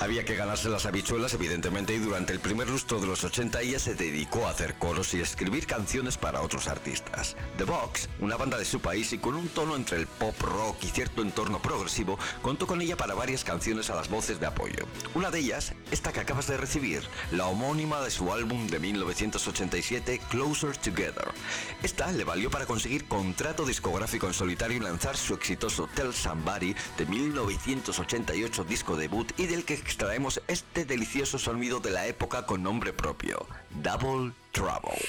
Había que ganarse las habichuelas, evidentemente, y durante el primer lustro de los 80 ella se dedicó a hacer coros y escribir canciones para otros artistas. The Box, una banda de su país y con un tono entre el pop rock y cierto entorno progresivo, contó con ella para varias canciones a las voces de apoyo. Una de ellas, esta que acabas de recibir, la homónima de su álbum de 1987, Closer Together. Esta le valió para conseguir contrato discográfico en solitario y lanzar su exitoso Tell Somebody de 1988, disco debut, y del que extraemos este delicioso sonido de la época con nombre propio, Double Trouble.